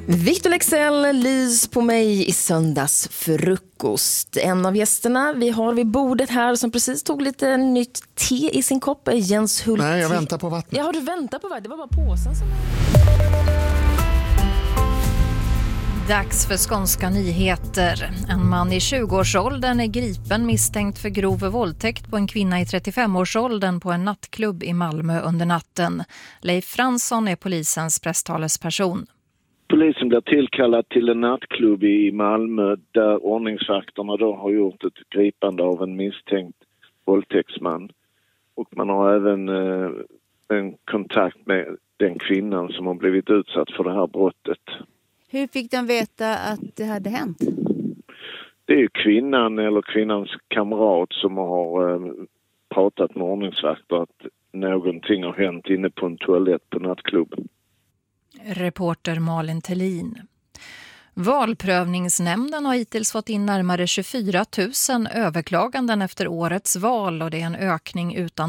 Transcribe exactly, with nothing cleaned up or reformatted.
Victor Leksell lys på mig i söndags frukost. En av gästerna vi har vid bordet här som precis tog lite nytt te i sin kopp är Jens Hult. Nej, jag väntar på vattnet. Ja, har du väntat på vattnet? Det var bara påsen som... Dags för skånska nyheter. En man i tjugoårsåldern är gripen misstänkt för grov våldtäkt på en kvinna i trettiofemårsåldern på en nattklubb i Malmö under natten. Leif Fransson är polisens presstalesperson. Polisen blir tillkallad till en nattklubb i Malmö där ordningsvakterna då har gjort ett gripande av en misstänkt våldtäktsman. Och man har även eh, en kontakt med den kvinnan som har blivit utsatt för det här brottet. Hur fick de veta att det hade hänt? Det är ju kvinnan eller kvinnans kamrat som har eh, pratat med ordningsvakter att någonting har hänt inne på en toalett på nattklubben. Reporter Malin Tellin. Valprövningsnämnden har hittills fått in närmare tjugofyra tusen överklaganden efter årets val och det är en ökning utan